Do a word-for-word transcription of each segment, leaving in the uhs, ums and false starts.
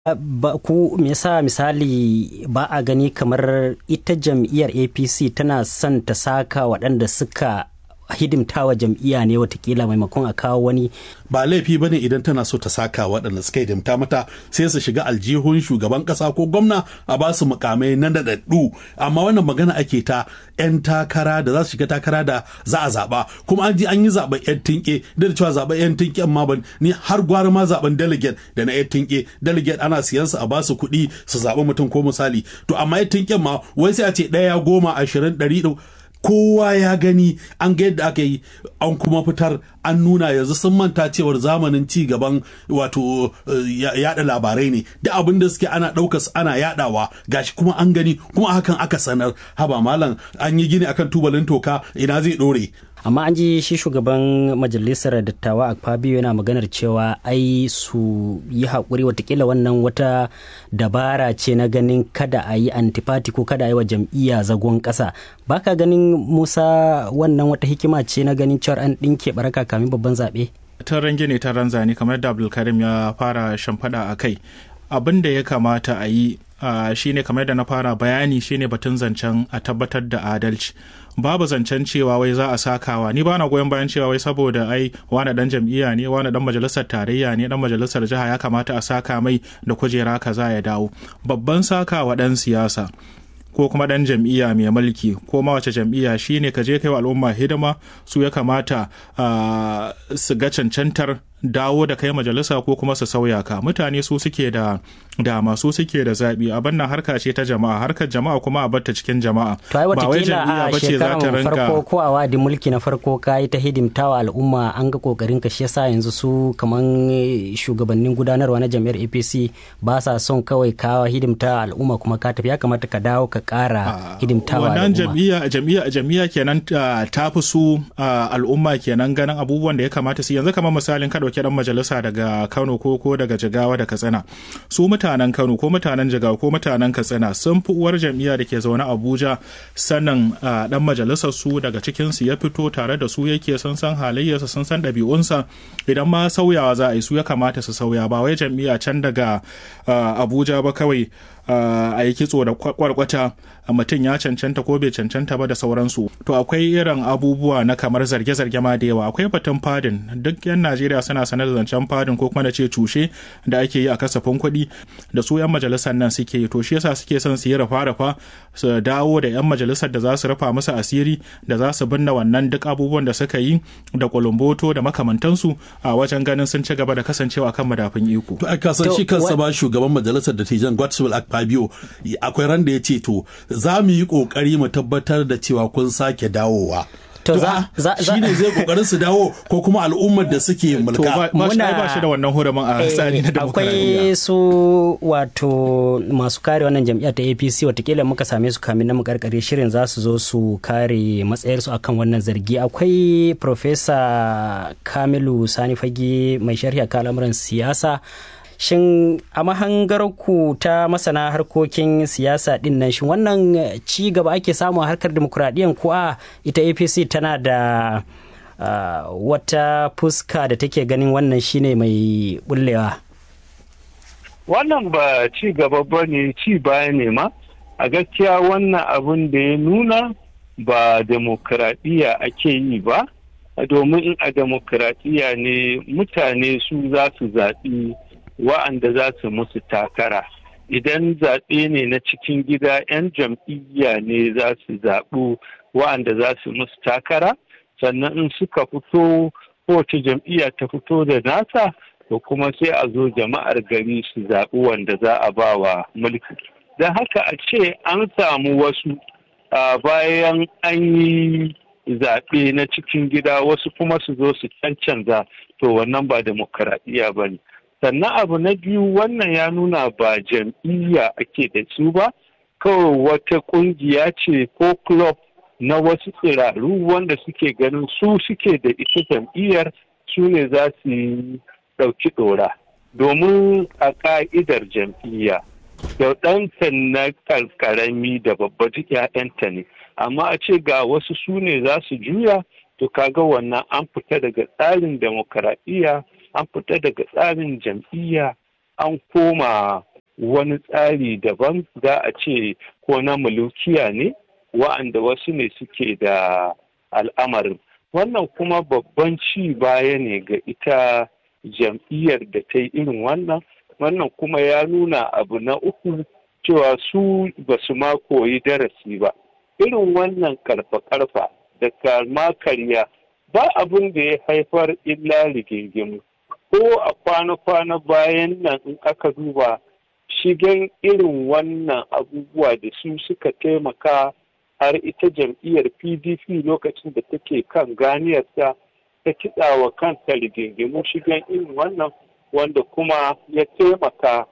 Ba ku me yasa misali ba a gani kamar ita jam'iyyar A P C tana son ta saka waɗanda suka hidimtawa jam'iyya ne watakila maimakon a kawo wani. Ba laifi bane idan tana so ta saka waɗanda suka hidimta mata sai su shiga aljihun shugaban ƙasa ko gwamna a ba su mukamai na daɗaɗɗu, amma wannan magana ake ta 'yan takara da za su shiga takara da za a zaɓa, kuma an ji an yi zaɓen 'yan tinke da cewa zaɓen 'yan tinke amma ban ni har gwara ma zaɓen delegate da na 'yan tinke. Delegate ana siyan su a ba su kuɗi su zaɓi mutum ko misali, to amma 'yan tinken ma wai sai a ce ɗaya goma ashirin ɗari kowa ya gani an ga yadda aka yi an kuma fitar an nuna. Yanzu sun manta cewar zamanin ci gaban wato yada labarai ne, da abin da suke ana ɗaukas ana yadawa gashi kuma an gani kuma hakan aka sanar. Haba malam, an yi gini akan tubalin toka, ina zai ɗore? Amma an ji shi shugaban majalisar dattawa Akpabio yana maganar cewa ai su yi haƙuri, watakila wannan wata dabara ce na ganin kada a yi antifati ko kada a yi wa jam'iyya zagon ƙasa. Baka ganin Musa wannan wata hikima ce na ganin cewar an ɗinke baraka kamin babban zaɓe? Ta range ne ta ranzani kamar da Abdulkarim ya fara shamfaɗa a kai. Abin da ya kamata a yi Uh, shine kamar da na fara bayani shine batun zancen a tabbatar da adalci. Babu zancen cewa wai za a sakawa, ni ba na goyon bayan cewa wai saboda ai wani dan jam'iyya ne, wani dan majalisar tarayya ne, dan majalisar jiha ya kamata a saka mai da kujera kaza ya dawo. Babban sakawa dan siyasa ko kuma dan jam'iyya mai mulki ko ma wace jam'iyya shine ka je kai wa al'umma hidima, su ya kamata uh, su ga cancantar dawo da kai majalisa ko kuma su sauya ka. Mutane su suke da dama, su suke da zaɓi. Abin nan harka ce ta jama'a, harkar jama'a kuma a batta cikin jama'a. Ba wai jam'iyya ba ce za ta rinka. Farko ko a wadi mulki na farko ka yi ta hidimtawa al'umma, an ga kokarin ka, shi yasa yanzu su kaman shugabannin gudanarwa na jam'iyyar A P C ba sa son kawai ka hidimta al'umma kuma ka tafi. Ya kamata ka dawo ka ƙara hidimtawa al'umma. Wannan jam'iyya jam'iyya jam'iyya kenan ta fi su al'umma kenan ganin abubuwan da ya kamata su. Yanzu kamar misalin ka dauki dan majalisa daga Kano ko ko daga Jigawa da Katsina, su mutanen Kano ko mutanen Jigawa ko mutanen Katsina sun fi uwar jam'iyya da ke zaune Abuja sanin dan majalisar su daga cikin su ya fito tare da su yake, sun san halayyarsa, sun san ɗabi'unsa. Idan ma sauyawa za a yi, su ya kamata su sauya, ba wai jam'iyya can daga Abuja ba kawai a yi kitso da kwarkwata mutum ya cancanta ko bai cancanta ba da sauransu. To akwai irin abubuwa na kamar zarge-zarge ma da yawa. Akwai batun fadin, duk yan Najeriya suna sanar da zancen fadin ko kuma da ce cushe da ake yi a kasafin kuɗi da su yan majalisar nan suke yi. To shi yasa suke son su yi rafa-rafa, su dawo da yan majalisar da za su rufa musu asiri, da za su binne wannan duk abubuwan da suka yi da kulumboto da makamantansu a wajen ganin sun ci gaba da kasancewa kan madafin iko. To aka san shi kansa ba shugaban majalisar da Tijan Godswill Akpabio akwai ran da ya ce to za mu yi kokari mu tabbatar da cewa kun sake dawowa. To za shi ne zai kokarin su dawo ko kuma al'ummar da suke mulka. Muna ba shi da wannan hurumin a tsari na demokradiyya. Akwai su wato masu kare wannan jam'iyyar ta A P C, watakila muka same su kamin na mu karkare shirin za su zo su kare matsayarsu akan wannan zargi. Akwai Professor Kamilu Sani Fage mai sharhi akan al'amuran siyasa. Shin a mahangarku ta masana harkokin siyasa din nan, shin wannan ci gaba ake samu a harkar demokuraɗiyyar ko a ita A P C tana da uh, wata fuska da take ganin wannan shine mai bullewa? Wannan ba ci gaba ba ne, ci baya ne ma. A gaskiya wannan abin da ya nuna ba demokuraɗiyya ake yi ba, domin a demokuraɗiyya ne mutane su za su zaɓi wa'anda za su musu takara. Idan zaɓe ne na cikin gida, 'yan jam'iyya ne za su zaɓi wa'anda za su musu takara, sannan in suka fito, kowace jam'iyya ta fito da nasa, to kuma sai a zo jama'ar gari su zaɓi wanda za a ba wa mulki. Don haka a ce an samu wasu bayan an yi zaɓe na cikin gida, wasu kuma su zo su cancanza, to wannan ba demokaradiyya ba ne. Sannan abu na biyu, wannan ya nuna ba jam'iyya ake da su ba, kawai wata ƙungiya ce ko club na wasu tsiraru wanda suke ganin su suke da ita jam'iyyar, su ne za su ɗauki ɗora. Domin a ƙa'idar jam'iyya, da ɗanta na ƙarƙarami da babba duk 'ya'yanta ne, amma a ce ga wasu su ne za su juya, to kaga wannan an fita daga tsarin demokaradiyya, an fita daga tsarin jam'iyya, an koma wani tsari daban za a ce ko na mulukiya ne wa'anda wasu ne suke da al'amarin. Wannan kuma babban ci baya ne ga ita jam'iyyar da ta yi irin wannan. Wannan kuma ya nuna abu na uku cewa su ba su ma koyi darasi ba. Irin wannan karfa-karfa da kama karya ba abin da ya haifar illa rigingimu. Ko a kwana-kwana bayan nan in aka duba shigen irin wannan abubuwa da su suka taimaka har ita jam'iyyar P D P lokacin da take kan ganiyarsa ta kitsa wa kanta rigingimu shigen irin wannan wanda kuma ya taimaka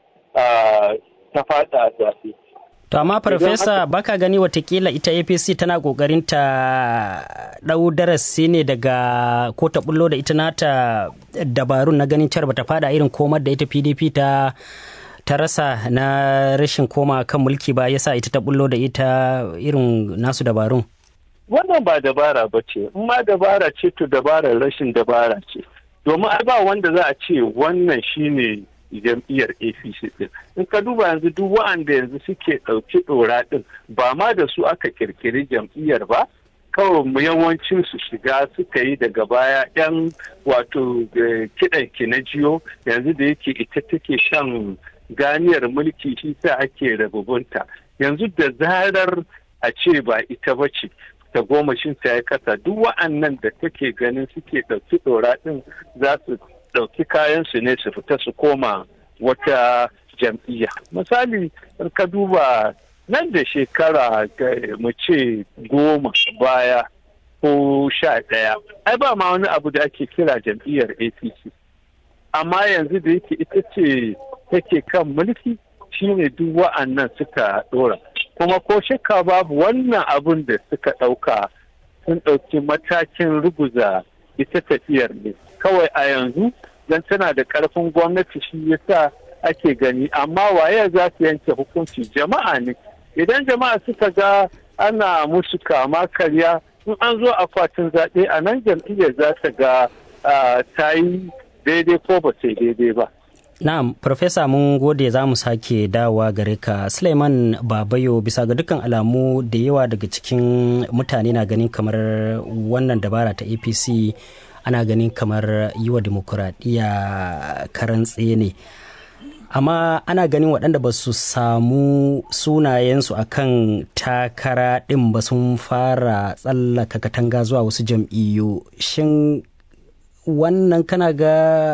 ta fada zafi. To amma farfesa baka gani watakila ita A P C tana kokarin ta dau darasi ne daga ko ta bullo da ita nata dabarun na ganin cewa bata fada irin komar da ita P D P ta ta rasa na rashin koma kan mulki ba yasa ita ta bullo da ita irin nasu dabarun. Wannan ba dabara ba ce, in ma dabara ce to dabarar rashin dabara ce. Domin ai ba wanda za a ce wannan shine jam'iyyar A P C din. In ka duba yanzu duk wa'anda yanzu suke ɗauki ɗora ɗin ba ma da su aka kirkiri jam'iyyar ba, kawai yawancin su shiga suka yi daga baya yan wato kiɗan ki na jiyo yanzu da yake ita take shan ganiyar mulki shi sa ake rabubunta. Yanzu da zarar a ce ba ita ba ce ta gomashin ta ya kasa duk wa'annan da take ganin suke ɗauki ɗora ɗin za su ɗauki kayan su ne su fita su koma wata jam'iyya. Misali ka duba nan da shekara mu ce goma baya ko sha ɗaya ai ba ma wani abu da ake kira jam'iyyar A P C, amma yanzu da yake ita ce take kan mulki shine duk wa'annan suka ɗora, kuma ko shakka babu wannan abun da suka ɗauka sun ɗauki matakin ruguza ita tafiyar ne kawai a yanzu don tana da ƙarfin gwamnati shi yasa ake gani, amma waye za su yanke hukunci? Jama'a ne. Idan jama'a suka ga ana musu kama karya in an zo akwatin zaɓe a nan jam'iyyar za ta ga ta yi daidai ko ba sai daidai ba. Na'am, Farfesa mun gode za mu sake dawowa gare ka. Suleiman Babayo, bisa ga dukkan alamu da yawa daga cikin mutane na ganin kamar wannan dabara ta A P C ana ganin kamar yi wa demokuraɗiyya karan tsaye ne. Amma ana ganin waɗanda ba su samu sunayensu a kan takara ɗin ba sun fara tsallaka katanga zuwa wasu jam'iyyu. Shin wannan kana ga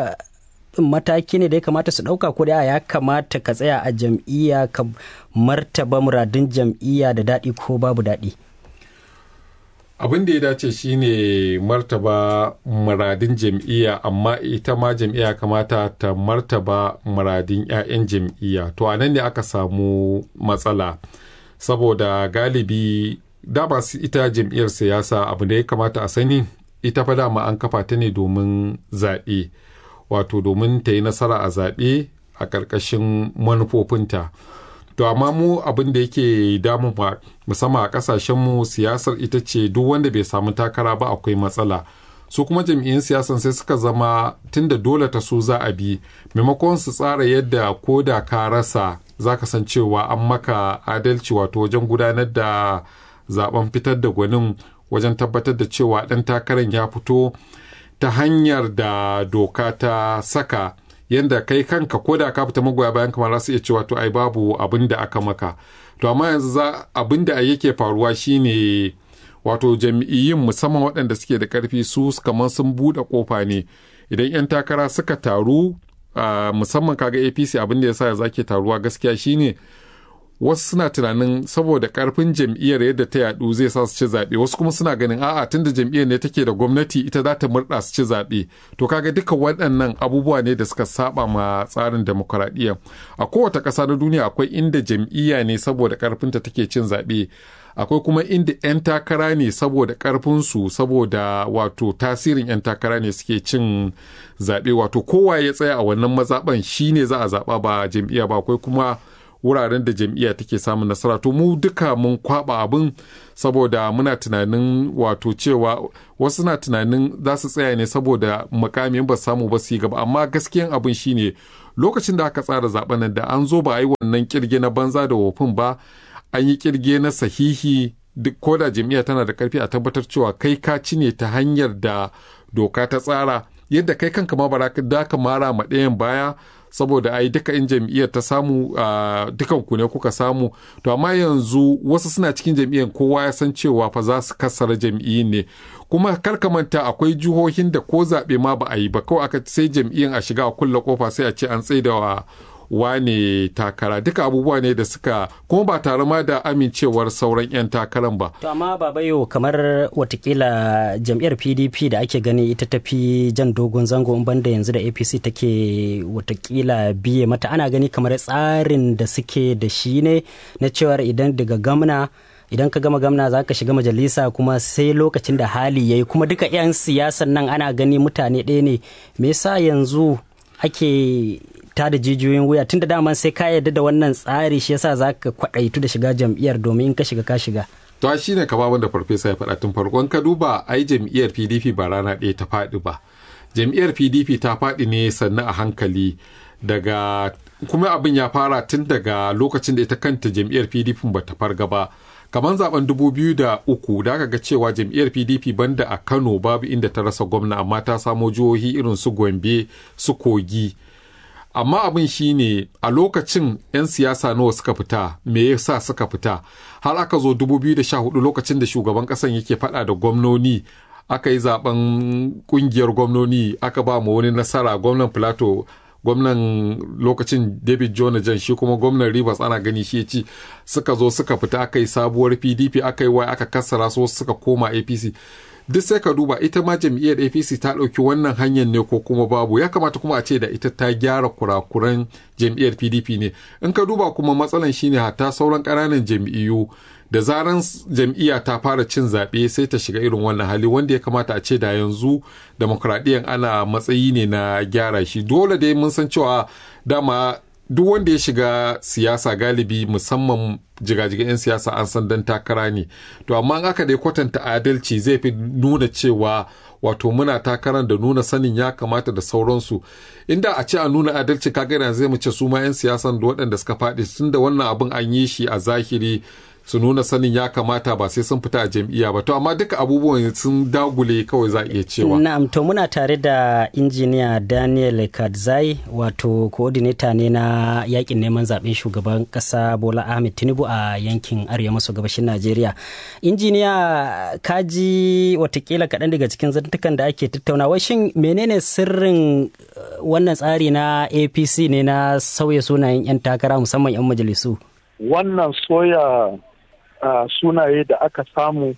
mataki ne da ya kamata su ɗauka ko da ya kamata ka tsaya a jam'iyya ka martaba muradun jam'iyya da daɗi ko babu daɗi? Abin da ya dace shine martaba muradin jam'iyya, amma ita ma jam'iyya kamata ta martaba muradin 'ya'yan jam'iyya. To a nan ne aka samu matsala, saboda galibi dama ita jam'iyyar siyasa abu da ya kamata a sani ita fa dama an kafa ta ne domin zaɓe, wato domin ta yi nasara a zaɓe a ƙarƙashin manufofinta. To amma mu abin da yake damu ba musamman a kasashenmu siyasar ita ce duk wanda bai samu takara ba akwai matsala. Su kuma jam'iyyun siyasan sai suka zama tunda dole ta su za a bi, maimakon su tsara yadda ko da ka rasa za ka san cewa an maka adalci, wato wajen gudanar da zaben fitar da gwanin, wajen tabbatar da cewa ɗan takarar ya fito ta hanyar da doka ta saka, yanda kai kanka ko da ka fita magoya bayan kamar za su iya cewa to ai babu abin da aka maka. To amma yanzu za abin da yake faruwa shine wato jam'iyyun musamman waɗanda suke da ƙarfi su kamar sun buɗe ƙofa ne. Idan 'yan takara suka taru musamman kaga A P C abin da ya sa ya ke taruwa gaskiya shine wasu suna tunanin saboda karfin jam'iyyar yadda ta yadu zai sa su ci zaɓe, wasu kuma suna ganin a'a tunda jam'iyyar ne take da gwamnati ita za ta murɗa su ci zaɓe. To kaga duka waɗannan abubuwa ne da suka saba ma tsarin demokaradiyya. A kowace ƙasa na duniya akwai inda jam'iyya ne saboda karfinta take cin zaɓe, akwai kuma inda 'yan takara ne saboda karfinsu, saboda wato tasirin 'yan takara ne suke cin zaɓe, wato kowa ya tsaya a wannan mazaɓan shine za a zaɓa ba jam'iyya ba. Akwai kuma wuraren da jam'iyya take samun nasara. To mu duka mun kwaba abin saboda muna tunanin wato cewa wasu na tunanin za su tsaya ne saboda makamin ba samu ba su yi gaba, amma gaskiyan abin shine lokacin da aka tsara zaben nan da an zo ba a yi wannan kirge na banza da wofin ba, an yi kirge na sahihi, duk ko da jam'iyya tana da karfi a tabbatar cewa kai ka ci ne ta hanyar da doka ta tsara, yadda kai kanka ma ba da ka mara ma ɗayan baya saboda ai duka in jam'iyyar ta samu dukan ku ne kuka samu. To amma yanzu wasu suna cikin jam'iyyar kowa ya san cewa fa za su kassara jam'iyyar ne, kuma kar ka manta akwai jihohin da ko zaɓe ma ba a yi ba, kawai aka sai jam'iyyar a shiga a kulle kofa sai a ce an tsaida wa wane takara. Duka abubuwa ne da suka kuma ba tare ma da amincewar sauran 'yan takaran ba. To amma babayo, kamar watakila jam'iyyar P D P da ake gani ita tafi jan dogon zango in banda yanzu da A P C take watakila biye mata, ana gani kamar tsarin da suke da shi ne na cewar idan daga gamna idan ka gama gamna za ka shiga majalisa kuma sai lokacin da hali ya yi, kuma duka 'yan siyasan nan ana gani mutane ɗaya ne. Me yasa yanzu ake ta da jijiyoyin wuya tun da daman sai ka yarda da wannan tsari, shi yasa za ka kwaɗaitu da shiga jam'iyyar domin ka shiga ka shiga? To shi ne kama da farfesa ya faɗa tun farkon ka duba ai jam'iyyar P D P ba rana ɗaya ta faɗi ba. Jam'iyyar P D P ta faɗi ne sannan a hankali, daga kuma abin ya fara tun daga lokacin da ita kanta jam'iyyar P D P ba ta farga ba. Kamar zaben dubu biyu da uku da aka ga cewa jam'iyyar P D P banda a Kano babu inda ta rasa gwamna, amma ta samo jihohi irin su Gombe, su Kogi. Amma abin shi ne a lokacin 'yan siyasa nawa suka fita, me yasa suka fita, har aka zo dubu biyu da sha hudu lokacin da shugaban kasan yake fada da gwamnoni, aka yi zaben kungiyar gwamnoni, aka ba mu wani nasara, gwamnan Plateau, gwamnan lokacin David Jonajan, shi kuma gwamnan Rivers ana gani shi ci, suka zo suka fita, aka yi sabuwar P D P, aka yi wai aka kassara su suka koma A P C. Duk sai ka duba ita ma jam'iyyar A P C ta ɗauki wannan hanyar ne ko kuma babu, ya kamata kuma a ce da ita ta gyara kurakuran jam'iyyar P D P ne. In ka duba kuma matsalan shine hatta sauran ƙananan jam'iyyu da zaran jam'iyya ta fara cin zaɓe sai ta shiga irin wannan hali, wanda ya kamata a ce da yanzu demokradiyyar ana matsayi ne na gyara shi. Dole dai mun san cewa dama duk wanda ya shiga siyasa galibi musamman jigajiga 'yan siyasa an san dan takara ne, to amma aka dai kwatanta adalci zai fi nuna cewa wato muna takarar da nuna sanin ya kamata da sauransu. Inda a ce a nuna adalci kaga yana zai mu ce su ma 'yan siyasan da waɗanda suka faɗi tun da wannan abin an yi shi a zahiri su nuna sanin ya kamata ba sai sun fita a jam'iyya ba. To amma duka abubuwan sun dagule kawai za a iya cewa. Na'am, to muna tare da injiniya Daniel Kadzai, wato coordinator ne na yakin neman zaben shugaban kasa Bola Ahmed Tinubu a yankin arewa maso gabashin Najeriya. Injiniya, kaji watakila kaɗan daga cikin zantukan da ake tattaunawa, shin menene sirrin wannan tsari na A P C ne na sauya sunayen 'yan takara musamman 'yan majalisu? Wannan soya Uh, sunaye da aka samu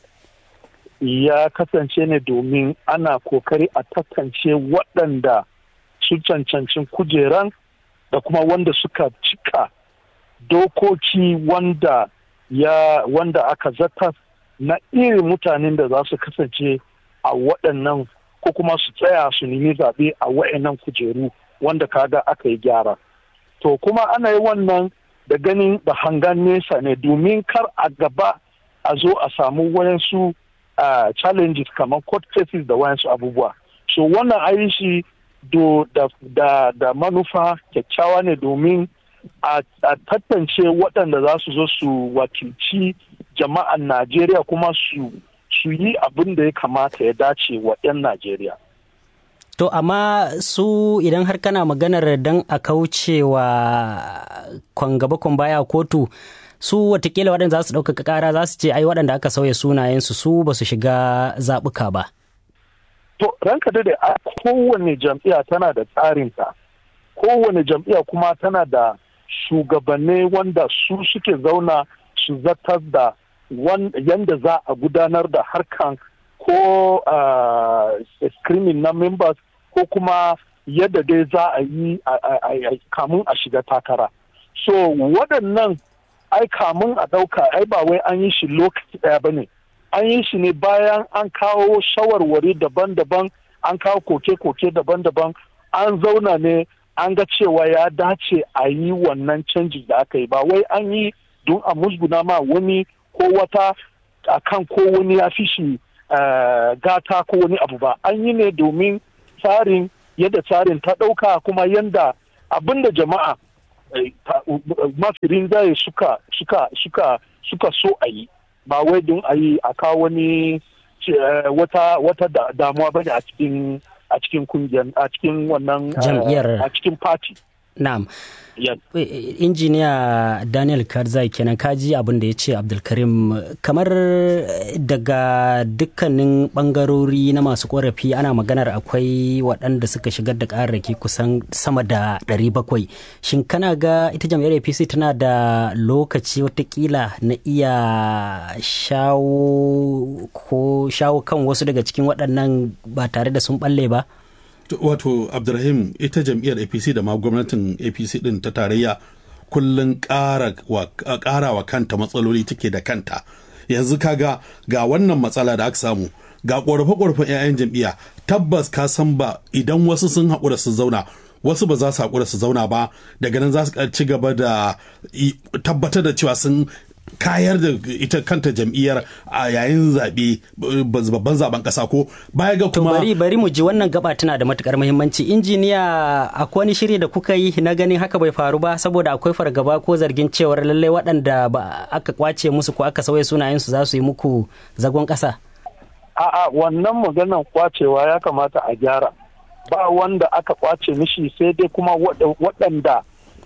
ya kasance ne domin ana kokari a tantance waɗanda su cancancin kujeran da kuma wanda suka cika dokoki wanda ya wanda aka zata na irin mutanen da za su kasance a waɗannan ko kuma su tsaya su nemi zaɓe a waɗannan kujeru wanda kaga aka yi gyara. To kuma ana yi wannan da ganin da hangan nesa ne domin kar a gaba a zo a samu wayansu uh, challenges kamar court cases da wayansu abubuwa. So wannan ayi shi do da, da, da manufa kyakkyawa ne domin a, a tantance waɗanda za su zo su wakilci jama'an Najeriya kuma su, su yi abin da ya kamata ya dace wa 'yan Najeriya. To amma su idan har kana maganar dan a kaucewa kwan gaba kwan baya kotu, su watakila waɗanda za su ɗaukaka ƙara za su ce ai waɗanda aka sauya sunayensu su ba su shiga zaɓuka ba. To ranka da a kowane jam'iyya tana da tsarinta, kowane jam'iyya kuma tana da shugabanni wanda su suke zauna su zartar da yanda za a gudanar da harkan ko uh, screening na members ko kuma yadda dai za a yi kamun a shiga takara. So waɗannan ai kamun a ɗauka ai ba wai an yi shi lokaci ɗaya ba ne. An yi shi ne bayan an kawo shawarwari daban-daban, an kawo koke-koke daban-daban, an zauna ne an ga cewa ya dace a yi wannan canji da aka yi. Ba wai an yi don a musguna ma wani ko wata a kan ko wani ya fi shi Uh, gata ko wani abu ba. An yi ne domin tsarin yadda tsarin ta ɗauka kuma yadda abinda jama'a mafi rinjaye suka suka suka suka so a yi, ba wai don a yi a kawo wani wata wata damuwa bane a cikin a cikin kungiyar a cikin wannan jam'iyyar a cikin party. Na'am. Injiniya Daniel Karzai kenan, kaji abin da ya ce Abdulkarim, kamar daga dukkanin bangarori na masu korafi ana maganar akwai waɗanda suka shigar da ƙararraki kusan sama da ɗari bakwai. Shin kana ga ita jam'iyyar A P C tana da lokaci watakila na iya shawo ko shawo kan wasu daga cikin waɗannan ba tare da sun balle ba? Wato Abdulrahim, ita jam'iyyar A P C da ma gwamnatin A P C din ta tarayya kullum ƙara wa kanta matsaloli take da kanta. Yanzu kaga ga wannan matsala da aka samu, ga ƙorafe-ƙorafen 'ya'yan jam'iyya, tabbas ka san ba idan wasu sun haƙura su zauna, wasu ba za su haƙura su zauna ba, daga nan za su ci gaba da tabbatar da cewa sun kayar da ita kanta jam'iyyar a yayin zaɓe babban zaben ƙasa ko baya ga kuma bari bari mu ji wannan gaba tana da matukar muhimmanci. Injiniya, akwai wani shiri da kuka yi na ganin haka bai faru ba, saboda akwai fargaba ko zargin cewar lallai waɗanda ba aka kwace musu ko aka sauya sunayensu za su yi muku zagon ƙasa? A'a, wannan maganar kwacewa ya kamata a gyara. Ba wanda aka kwace mishi, sai dai kuma waɗanda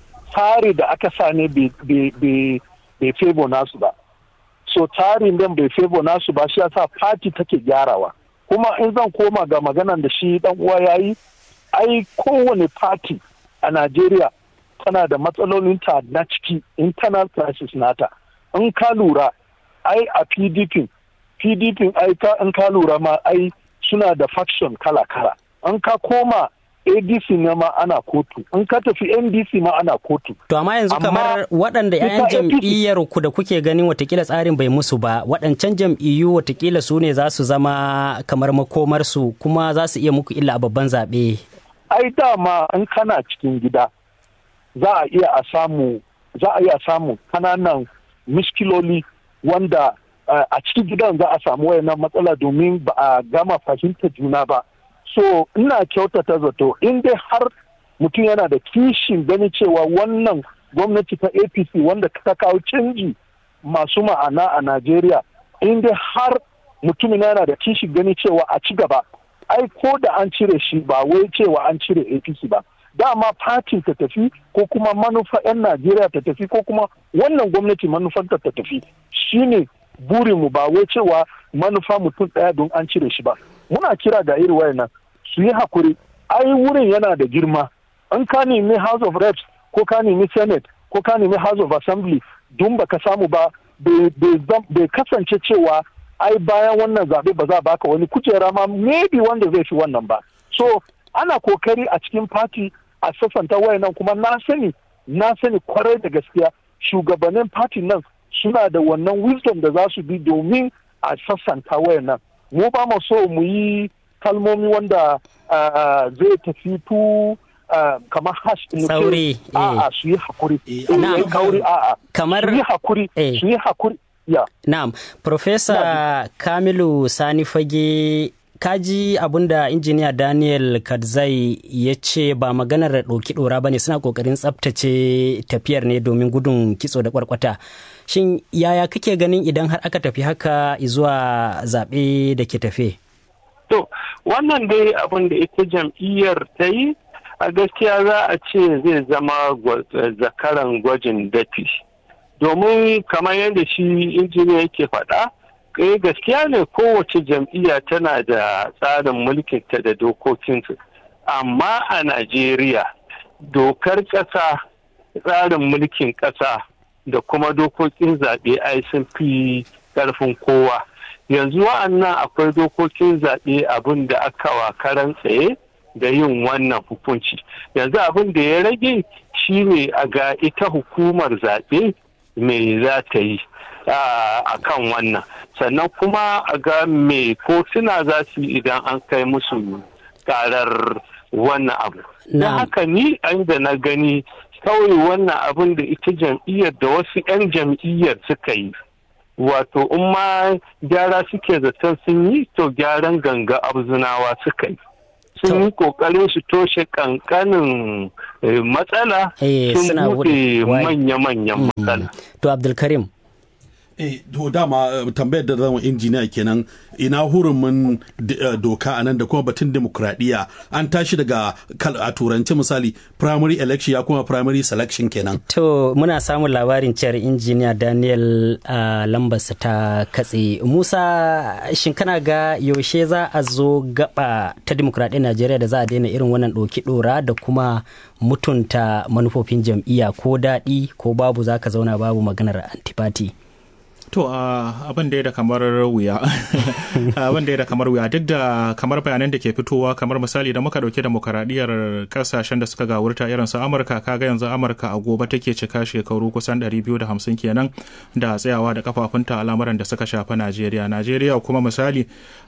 tsari da aka sa ne bai bai febo nasu ba. So tarin dan bai febo nasu ba, shi yasa party take gyarawa. Kuma in zan koma ga maganan da shi dan uwa yayi, ai kowane party a Najeriya tana da matsalolinta na ciki, internal crisis nata. In ka lura, ai a P D P, P D P ai ka in ka lura ma ai suna da faction kala-kala. In ka koma A D C ne ma ana kotu, in ka tafi N D C ma ana kotu. To amma yanzu kamar waɗanda 'ya'yan jam'iyyar ku da kuke ganin watakila tsarin bai musu ba, waɗancan jam'iyyu watakila su ne za su zama kamar makomarsu kuma za su iya muku illa a babban zaɓe. Ai dama in kana cikin gida za a iya a samu za a iya samu kananan miskiloli wanda a cikin gidan za a samu wayannan matsala domin ba a gama fahimta juna ba. So ina kyautata zato in dai har mutum yana da kishin gani cewa wannan gwamnati ta A P C wanda ta kawo canji masu ma'ana a Najeriya, in dai har mutumin yana da kishin gani cewa a ci gaba, ai ko da an cire shi ba wai cewa an cire A P C ba. Dama fatin ta tafi ko kuma manufa 'yan Najeriya ta tafi ko kuma wannan gwamnati manufanta ta tafi shine burinmu, ba wai cewa manufa mutum ɗaya don an cire shi ba. Muna kira ga iri wayannan su yi hakuri, ai wurin yana da girma. An ka nemi House of Reps ko ka nemi Senate ko ka nemi House of Assembly don baka samu ba, bai kasance cewa ai bayan wannan zaɓe ba za a baka wani kujera ma maybe wanda zai fi wannan ba. So ana kokari a cikin party a sassanta wayannan, kuma na sani na sani kwarai da gaskiya shugabannin party nan suna da wannan wisdom da za su bi domin a sassanta wayannan. Mu ba mu so mu yi kalmomi wanda zai tafi tu kamar hash sauri, a'a su yi hakuri, kamar su yi hakuri, su yi hakuri. Na'am, Professor Kamilu Sani Fage, kaji abinda injiniya Daniel Kadzai ya ce ba maganar ɗauki ɗora ba ne, suna ƙoƙarin tsabtace tafiyar ne domin gudun kitso da ƙwarƙwata. Shin yaya kake ganin idan har aka tafi haka zuwa zaɓe da ke tafe? To, wannan dai abin da ita jam'iyyar ta yi a gaskiya za a ce zai zama zakaran gwajin dafi. Domin kamar yadda shi injiniya yake faɗa, kai gaskiya ne kowace jam'iyya tana da tsarin mulkinta da dokokinsu. Amma a Najeriya, dokar ƙasa, tsarin mulkin ƙasa da kuma dokokin zaɓe ai sun fi ƙarfin kowa. Yanzu wa'annan akwai dokokin zaɓe abin da aka wa karan tsaye da yin wannan hukunci. Yanzu abin da ya rage shi ne a ga ita hukumar zaɓe me za ta yi a kan wannan. Sannan kuma a ga me kotuna za su yi idan an kai musu karar wannan abu. Na haka ni an da na gani kawai wannan abin da ita jam'iyyar da wasu 'yan jam'iyyar suka yi. Wato in ma gyara suke zaton sun yi, to gyaran ganga abzunawa suka yi. sun yi kokarin su toshe kankanin matsala sun buɗe manya-manyan matsala. To Abdulkarim. Eh, to dama tambayar da zama injiniya kenan ina hurumin doka a nan da kuma batun demokradiyya an tashi daga a turanci misali primary election ya kuma primary selection kenan. To muna samun labarin cewar injiniya Daniel uh, lambarsa ta katse. Musa shin kana ga yaushe za a zo gaba ta demokradiyyar Najeriya da za a daina irin wannan ɗoki ɗora da kuma mutunta manufofin jam'iyya ko daɗi ko babu za ka zauna babu maganar antipati? To abin da ya da kamar wuya abin da ya da kamar wuya duk da kamar bayanan da ke fitowa kamar misali da muka dauke demokaradiyyar kasashen da suka gawurta irin su Amurka kaga yanzu Amurka a gobe take cika shekaru kusan ɗari biyu da hamsin kenan da tsayawa da kafafunta al'amuran da suka shafi Najeriya Najeriya kuma misali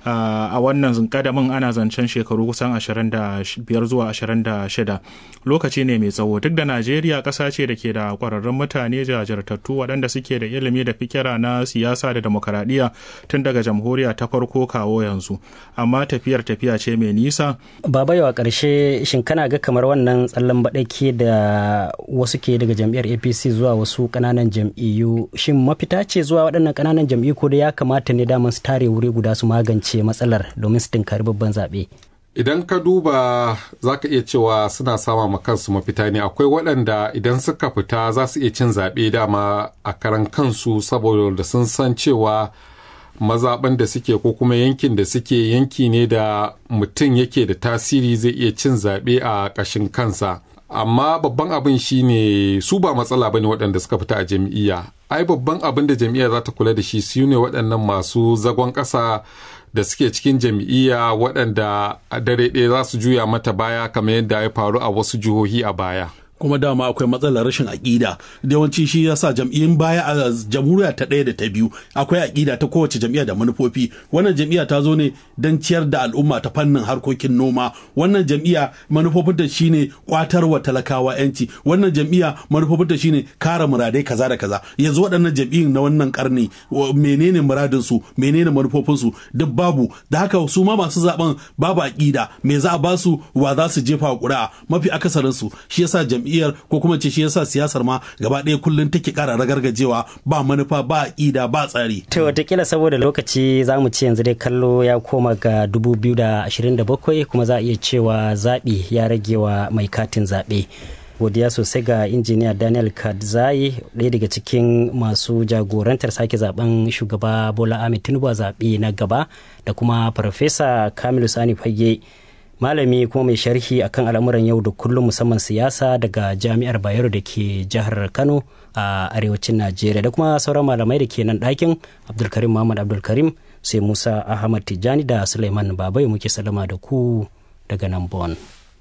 a wannan kadamin ana zancen shekaru kusan ashirin da biyar zuwa ashirin da shida lokaci ne mai tsawo duk da Najeriya kasa ce da ke da kwararrun mutane jajirtattu waɗanda suke da ilimi da fikira na siyasa da demokaradiyya tun daga jamhuriya ta farko kawo yanzu amma tafiyar tafiya ce mai nisa. Baba yawa ƙarshe shin kana ga kamar wannan tsallan baɗake da wasu ke daga jam'iyyar A P C zuwa wasu ƙananan jam'iyyu shin mafita ce zuwa waɗannan ƙananan jam'iyyu ko da ya kamata ne daman su tare wuri guda su magance matsalar domin su tunkari babban zaɓe? Idan ka duba za ka iya cewa suna sama ma kansu mafita ne akwai waɗanda idan suka fita za su iya cin zaɓe dama a karan kansu saboda sun san cewa mazaɓan da suke ko kuma yankin da suke yanki ne da mutum yake da tasiri zai iya cin zaɓe a ƙashin kansa. Amma babban abin shine su ba matsala bane waɗanda suka fita a jam'iyya. Ai babban abin da jam'iyya za ta kula da shi su ne waɗannan masu zagon ƙasa da suke cikin jam'iyya waɗanda a dare ɗaya za su juya mata baya kamar yadda ya faru a wasu jihohi a baya. kuma dama akwai matsalar rashin aƙida da yawanci shi yasa jam'iyyun baya a jamhuriya ta ɗaya da ta biyu akwai aƙida ta kowace jam'iyya da manufofi. Wannan jam'iyya ta zo ne don ciyar da al'umma ta fannin harkokin noma. Wannan jam'iyya manufofinta shine kwatarwa talakawa yanci. Wannan jam'iyya manufofinta shine kare muradai kaza da kaza. Yanzu waɗannan jam'iyyun na wannan karni menene muradin su, menene manufofin su duk babu. Da haka su ma masu zaben babu aƙida, me za a ba su, wa za su jefa ƙuri'a, mafi akasarin su. Shi yasa jam'iyyar ko kuma ce shi yasa siyasar ma gaba ɗaya kullum take ƙara ragargajewa, ba manufa, ba aƙida, ba tsari. To wataƙila saboda lokaci za mu ce yanzu dai kallo ya koma ga dubu biyu da ashirin da bakwai kuma za a iya cewa zaɓi ya rage wa mai katin zaɓe. Godiya sosai ga injiniya Daniel Kadzai, ɗaya daga cikin masu jagorantar sake zaben shugaba Bola Ahmed Tinubu a zaɓe na gaba, da kuma Farfesa Kamilu Sani Fage, malami kuma mai sharhi akan al'amuran yau da kullum musamman siyasa daga Jami'ar Bayero da ke jihar Kano a arewacin Najeriya, da kuma sauran malamai da ke nan ɗakin, Abdulkarim Muhammad Abdulkarim, sai Musa Ahmad Tijjani da Suleiman Babai. Muke salama da ku daga nan Bon.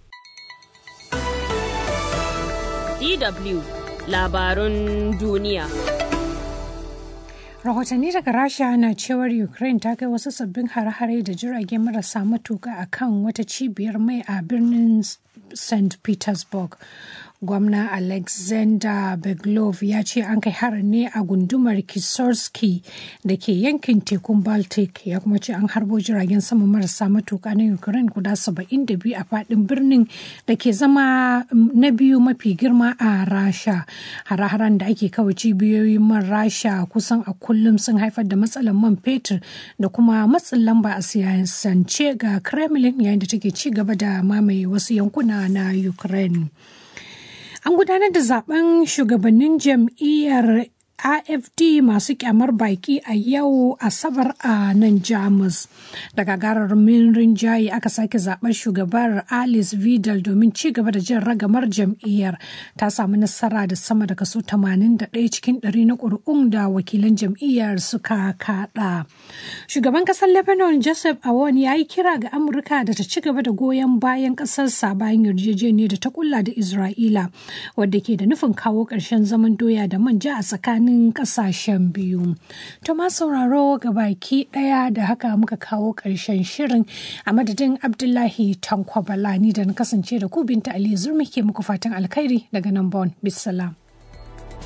D W Labarun Duniya. Rahotanni daga Rasha na cewar Ukraine ta kai wasu sabbin hare-hare da jirage marasa matuka a kan wata cibiyar mai a birnin Saint Petersburg. Gwamna Alexander Beglov ya ce an kai harin ne a gundumar Kisorski da ke yankin tekun Baltic, ya kuma ce an harbo jiragen sama marasa matuka na Ukraine guda saba'in da biyu a faɗin birnin da ke zama na biyu mafi girma a Rasha. Hare-haren da ake kawai cibiyoyin man Rasha kusan a kullum sun haifar da matsalar man fetur da kuma matsin lamba a siyasance ga Kremlin yayin da take ci gaba da mamaye wasu yankuna na Ukraine. An gudanar da zaben shugabannin jam'iyyar A F D masu kyamar baki a yau Asabar a nan Jamus. Da gagarumin rinjaye aka sake zaɓar shugabar Alice Vidal domin ci gaba da jin ragamar jam'iyyar. Ta samu nasara da sama da kaso tamanin da ɗaya cikin ɗari na ƙuri'un da wakilan jam'iyyar suka kaɗa. Shugaban ƙasar Lebanon Joseph Aoun ya yi kira ga Amurka da ta ci gaba da goyon bayan ƙasarsa bayan yarjejeniyar da ta kulla da Isra'ila, wadda ke da nufin kawo ƙarshen zaman doya da manja a tsakanin kasashen biyu. To ma sauraro ga baki daya da haka muka kawo karshen shirin, a madadin Abdullahi Tankwabala ni da na kasance da ku Binta Ali Zurmi ke muku fatan alkhairi daga nan Bon. Bisalam.